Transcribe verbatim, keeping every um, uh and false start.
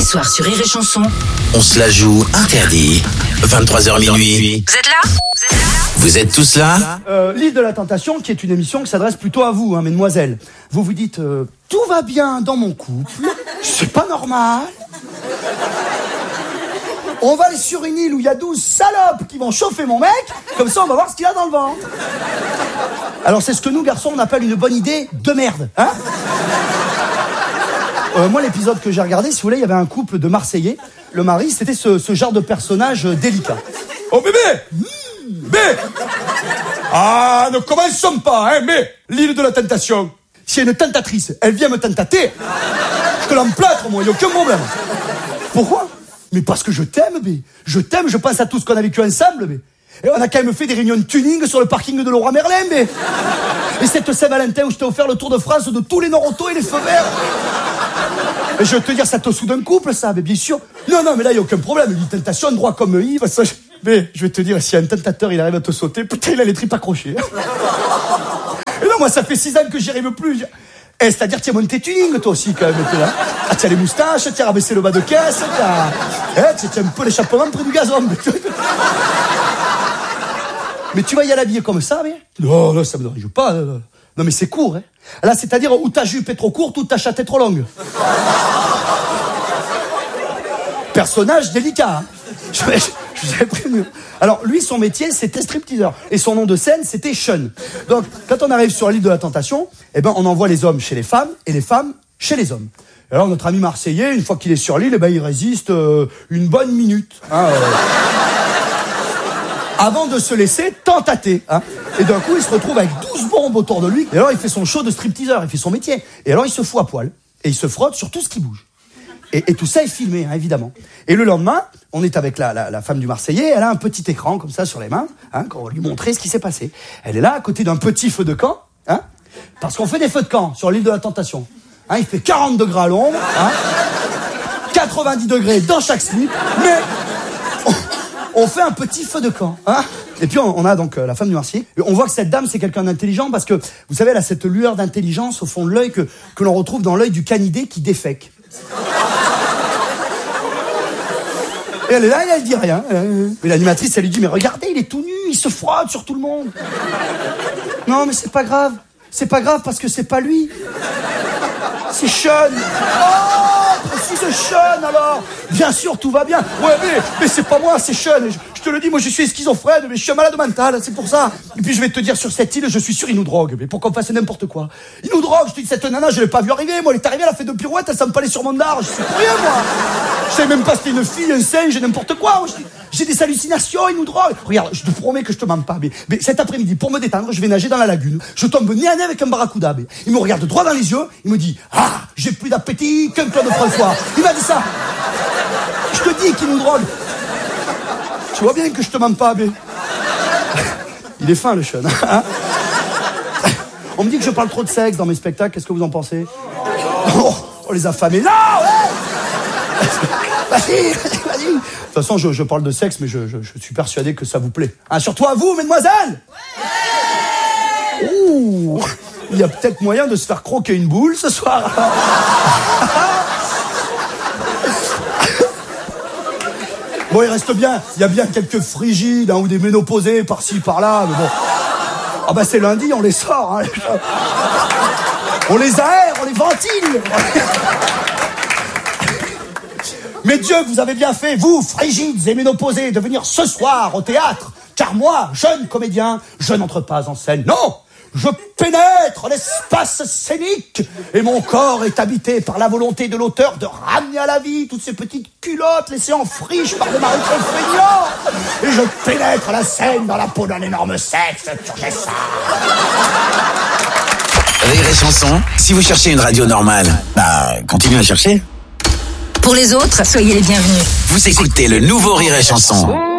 les soirs sur Rire et Chanson. On se la joue interdit. vingt-trois heures minuit. Vous êtes là ? Vous êtes là ? Vous êtes tous là ? euh, L'île de la Tentation, qui est une émission qui s'adresse plutôt à vous, hein, mesdemoiselles. Vous vous dites, euh, tout va bien dans mon couple, c'est pas normal. On va aller sur une île où il y a douze salopes qui vont chauffer mon mec, comme ça on va voir ce qu'il a dans le ventre. Alors c'est ce que nous, garçons, on appelle une bonne idée de merde, hein. Euh, moi, l'épisode que j'ai regardé, si vous voulez, il y avait un couple de Marseillais. Le mari, c'était ce, ce genre de personnage euh, délicat. Oh bébé mmh, Bébé Ah, ne commençons pas, hein, mais l'île de la tentation. S'il y a une tentatrice, elle vient me tentater, je te l'emplâtre, moi, il n'y a aucun problème. Pourquoi ? Mais parce que je t'aime, bé. Je t'aime, je pense à tout ce qu'on a vécu ensemble, bé. Et on a quand même fait des réunions de tuning sur le parking de Leroy Merlin, bé. Et cette Saint-Valentin où je t'ai offert le Tour de France de tous les Nord-Auto et les feux verts. Et je veux te dire, ça te soude un couple, ça, mais bien sûr. Non, non, mais là, il n'y a aucun problème. Une tentation, droit comme Yves, ça... Mais je vais te dire, si un tentateur, il arrive à te sauter, putain, il a les tripes accrochées. Et non, moi, ça fait six ans que j'y arrive plus. Eh, c'est-à-dire, tu as monté tuning, toi aussi, quand même. Là. Ah, tu as les moustaches, tu as rabaissé le bas de caisse, tu as... Eh, tu as un peu l'échappement près du gazon. Mais tu vas y aller habillé comme ça, mais... Non, non, ça me dérange pas. Non, mais c'est court, hein. Là, c'est-à-dire, où ta jupe est trop courte, ou ta chatte est trop longue. Personnage délicat, hein. Je, je, je vous avais prévenu. Alors, lui, son métier, c'était stripteaseur. Et son nom de scène, c'était Sean. Donc, quand on arrive sur l'île de la Tentation, eh ben, on envoie les hommes chez les femmes, et les femmes chez les hommes. Et alors, notre ami Marseillais, une fois qu'il est sur l'île, eh ben, il résiste euh, une bonne minute. Hein, euh... avant de se laisser tentater, hein. Et d'un coup, il se retrouve avec douze bombes autour de lui. Et alors, il fait son show de stripteaseur, il fait son métier. Et alors, il se fout à poil. Et il se frotte sur tout ce qui bouge. Et, et tout ça est filmé, hein, évidemment. Et le lendemain, on est avec la, la, la femme du Marseillais. Elle a un petit écran, comme ça, sur les mains, hein, qu'on va lui montrer ce qui s'est passé. Elle est là, à côté d'un petit feu de camp, hein, parce qu'on fait des feux de camp sur l'île de la Tentation. Hein, il fait quarante degrés à l'ombre, hein, quatre-vingt-dix degrés dans chaque slip, mais... On fait un petit feu de camp, hein. Et puis on, on a donc euh, la femme du Marseillais. Et on voit que cette dame, c'est quelqu'un d'intelligent parce que, vous savez, elle a cette lueur d'intelligence au fond de l'œil que, que l'on retrouve dans l'œil du canidé qui défèque. Et elle est là et elle dit rien. Mais l'animatrice, elle lui dit, mais regardez, il est tout nu, il se frotte sur tout le monde. Non, mais c'est pas grave. C'est pas grave parce que c'est pas lui. C'est Sean. Oh, précis de Sean alors. Bien sûr, tout va bien. Ouais, mais, mais c'est pas moi, c'est Sean. Je, je te le dis, moi je suis schizophrène, mais je suis un malade mental, c'est pour ça. Et puis je vais te dire, sur cette île, je suis sûr, il nous drogue. Mais pour qu'on fasse n'importe quoi. Il nous drogue, je te dis, cette nana, je l'ai pas vu arriver. Moi, elle est arrivée, elle a fait deux pirouettes, elle s'en parlait sur mon dard. Je suis pour rien, moi. Je sais même pas si c'était une fille, un singe, n'importe quoi. Moi, je, j'ai des hallucinations, il nous drogue. Regarde, je te promets que je te mens pas. Mais, mais cet après-midi, pour me détendre, je vais nager dans la lagune. Je tombe nez à nez avec un barracuda. Mais il me regarde droit dans les yeux, il me dit, ah, j'ai plus d'appétit qu'un Claude François. Il m'a dit ça. Je te dis qu'il nous drogue. Tu vois bien que je te mens pas, bé. Il est fin, le Sean. Hein. On me dit que je parle trop de sexe dans mes spectacles. Qu'est-ce que vous en pensez? Oh, on les affamés. Non, ouais. Vas-y, vas-y. De toute façon, je, je parle de sexe, mais je, je, je suis persuadé que ça vous plaît. Hein, surtout à vous, mesdemoiselles. Ouais. Ouh, il y a peut-être moyen de se faire croquer une boule ce soir. Bon, il reste bien, il y a bien quelques frigides, hein, ou des ménopausés par-ci, par-là, mais bon. Ah bah c'est lundi, on les sort, hein. On les aère, on les ventile. Mais Dieu, vous avez bien fait, vous, frigides et ménopausés, de venir ce soir au théâtre. Car moi, jeune comédien, je n'entre pas en scène. Non! Je pénètre l'espace scénique et mon corps est habité par la volonté de l'auteur de ramener à la vie toutes ces petites culottes laissées en friche par des maris trop feignants. Et je pénètre la scène dans la peau d'un énorme sexe turgescent. Rire et Chanson, si vous cherchez une radio normale, bah, continuez à chercher. Pour les autres, soyez les bienvenus. Vous écoutez le nouveau Rire et Chanson.